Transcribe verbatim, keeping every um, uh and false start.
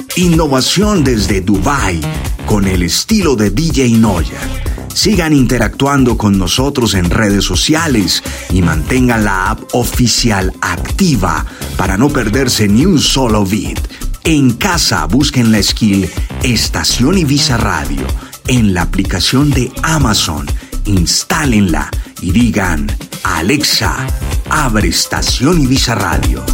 Innovación desde Dubái con el estilo de D J Noya. Sigan interactuando con nosotros en redes sociales y mantengan la app oficial activa para no perderse ni un solo beat. En casa busquen la skill Estación Ibiza Radio en la aplicación de Amazon. Instálenla y digan: Alexa, abre Estación Ibiza Radio.